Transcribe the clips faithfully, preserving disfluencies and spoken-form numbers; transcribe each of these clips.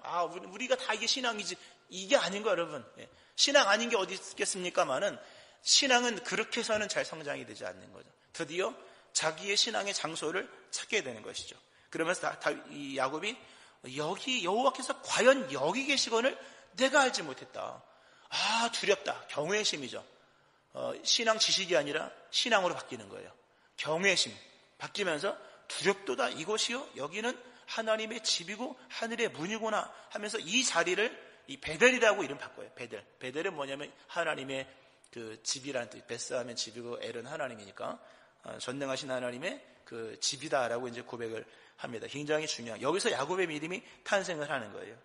아, 우리가 다 이게 신앙이지. 이게 아닌 거 여러분. 예. 신앙 아닌 게 어디 있겠습니까만은 신앙은 그렇게 해서는 잘 성장이 되지 않는 거죠. 드디어 자기의 신앙의 장소를 찾게 되는 것이죠. 그러면서 다, 다, 이 야곱이 여기 여호와께서 과연 여기 계시건을 내가 알지 못했다. 아, 두렵다. 경외심이죠. 어, 신앙 지식이 아니라 신앙으로 바뀌는 거예요. 경외심 바뀌면서 두렵도다. 이곳이요 여기는 하나님의 집이고 하늘의 문이구나 하면서 이 자리를 이 베델이라고 이름 바꿔요. 베델. 베델은 뭐냐면 하나님의 그 집이라는 뜻. 베스하면 집이고 엘은 하나님이니까 어, 전능하신 하나님의 그 집이다라고 이제 고백을 합니다. 굉장히 중요한. 여기서 야곱의 믿음이 탄생을 하는 거예요.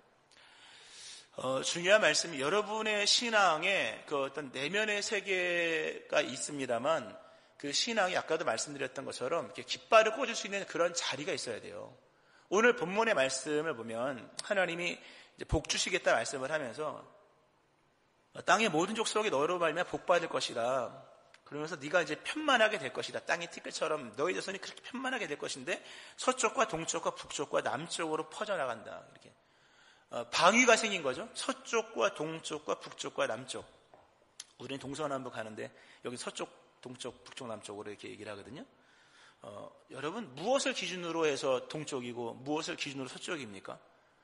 어, 중요한 말씀이 여러분의 신앙에 그 어떤 내면의 세계가 있습니다만 그 신앙이 아까도 말씀드렸던 것처럼 이렇게 깃발을 꽂을 수 있는 그런 자리가 있어야 돼요. 오늘 본문의 말씀을 보면 하나님이 이제 복 주시겠다 말씀을 하면서 땅의 모든 족속이 너로 말미암아 복 받을 것이다. 그러면서 네가 이제 편만하게 될 것이다. 땅의 티끌처럼 너희 자손이 그렇게 편만하게 될 것인데 서쪽과 동쪽과 북쪽과 남쪽으로 퍼져나간다. 이렇게 어, 방위가 생긴 거죠. 서쪽과 동쪽과 북쪽과 남쪽. 우리는 동서남북 가는데 여기 서쪽, 동쪽, 북쪽, 남쪽으로 이렇게 얘기를 하거든요. 어, 여러분 무엇을 기준으로 해서 동쪽이고 무엇을 기준으로 서쪽입니까?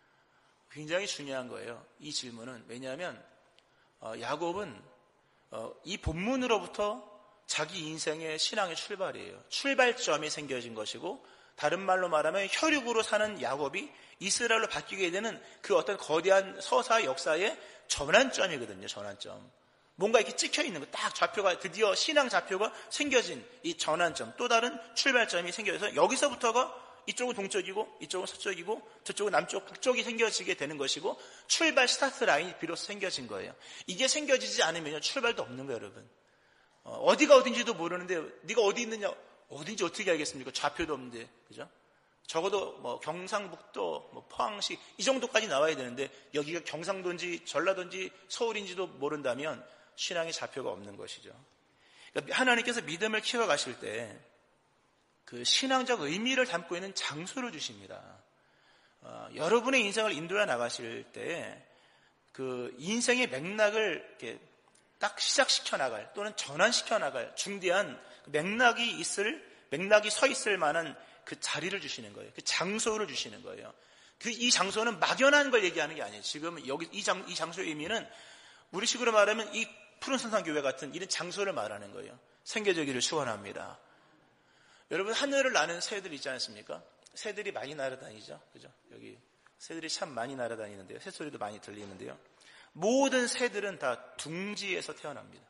굉장히 중요한 거예요. 이 질문은. 왜냐하면 어, 야곱은 어, 이 본문으로부터 자기 인생의 신앙의 출발이에요. 출발점이 생겨진 것이고 다른 말로 말하면 혈육으로 사는 야곱이 이스라엘로 바뀌게 되는 그 어떤 거대한 서사 역사의 전환점이거든요. 전환점. 뭔가 이렇게 찍혀 있는 거, 딱 좌표가 드디어 신앙 좌표가 생겨진 이 전환점, 또 다른 출발점이 생겨서 여기서부터가 이쪽은 동쪽이고 이쪽은 서쪽이고 저쪽은 남쪽, 북쪽이 생겨지게 되는 것이고 출발 스타트 라인이 비로소 생겨진 거예요. 이게 생겨지지 않으면 출발도 없는 거예요, 여러분. 어, 어디가 어딘지도 모르는데 네가 어디 있느냐, 어딘지 어떻게 알겠습니까? 좌표도 없는데, 그죠? 적어도 뭐 경상북도, 뭐 포항시 이 정도까지 나와야 되는데 여기가 경상도인지 전라도인지 서울인지도 모른다면 신앙의 좌표가 없는 것이죠. 그러니까 하나님께서 믿음을 키워가실 때 그 신앙적 의미를 담고 있는 장소를 주십니다. 어, 여러분의 인생을 인도해 나가실 때 그 인생의 맥락을 이렇게 딱 시작시켜 나갈 또는 전환시켜 나갈 중대한 맥락이 있을 맥락이 서 있을 만한 그 자리를 주시는 거예요. 그 장소를 주시는 거예요. 그 이 장소는 막연한 걸 얘기하는 게 아니에요. 지금 여기 이, 장, 이 장소의 의미는 우리식으로 말하면 이 푸른 선산교회 같은 이런 장소를 말하는 거예요. 생겨지기를 축원합니다. 여러분 하늘을 나는 새들 있지 않습니까? 새들이 많이 날아다니죠. 그죠? 여기 새들이 참 많이 날아다니는데요. 새소리도 많이 들리는데요. 모든 새들은 다 둥지에서 태어납니다.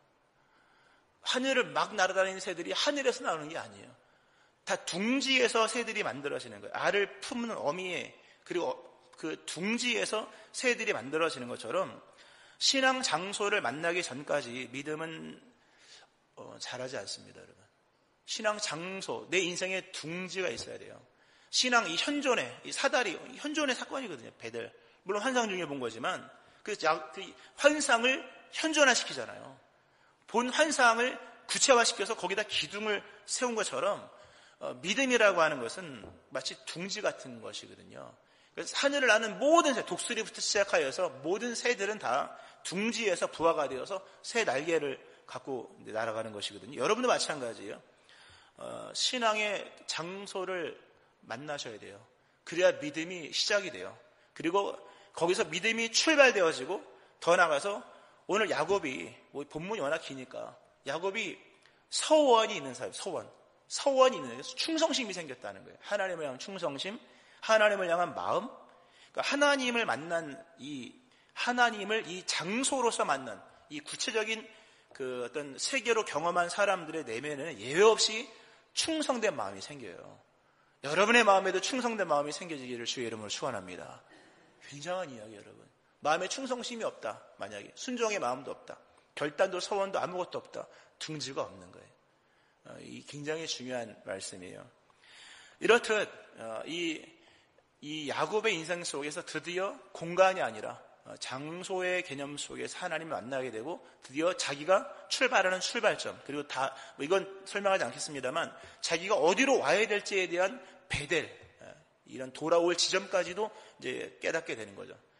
하늘을 막 날아다니는 새들이 하늘에서 나오는 게 아니에요. 다 둥지에서 새들이 만들어지는 거예요. 알을 품는 어미에 그리고 그 둥지에서 새들이 만들어지는 것처럼 신앙 장소를 만나기 전까지 믿음은 어, 잘하지 않습니다, 여러분. 신앙 장소, 내 인생에 둥지가 있어야 돼요. 신앙 이 현존의 이 사다리, 현존의 사건이거든요. 베델. 물론 환상 중에 본 거지만 그, 그 환상을 현존화시키잖아요. 본 환상을 구체화시켜서 거기다 기둥을 세운 것처럼 어, 믿음이라고 하는 것은 마치 둥지 같은 것이거든요. 그래서 하늘을 나는 모든 새, 독수리부터 시작하여서 모든 새들은 다 둥지에서 부화가 되어서 새 날개를 갖고 날아가는 것이거든요. 여러분도 마찬가지예요. 어, 신앙의 장소를 만나셔야 돼요. 그래야 믿음이 시작이 돼요. 그리고 거기서 믿음이 출발되어지고 더 나가서 오늘 야곱이 뭐 본문이 워낙 기니까 야곱이 서원이 있는 사람, 서원. 서원이 있는 충성심이 생겼다는 거예요. 하나님을 향한 충성심, 하나님을 향한 마음. 그러니까 하나님을 만난 이 하나님을 이 장소로서 만난 이 구체적인 그 어떤 세계로 경험한 사람들의 내면에는 예외 없이 충성된 마음이 생겨요. 여러분의 마음에도 충성된 마음이 생겨지기를 주의 이름으로 축원합니다. 굉장한 이야기 여러분. 마음에 충성심이 없다. 만약에 순종의 마음도 없다. 결단도 서원도 아무것도 없다. 둥지가 없는 거예요. 이 굉장히 중요한 말씀이에요. 이렇듯 이, 이 야곱의 인생 속에서 드디어 공간이 아니라 장소의 개념 속에서 하나님을 만나게 되고 드디어 자기가 출발하는 출발점 그리고 다 이건 설명하지 않겠습니다만 자기가 어디로 와야 될지에 대한 베델 이런 돌아올 지점까지도 이제 깨닫게 되는 거죠.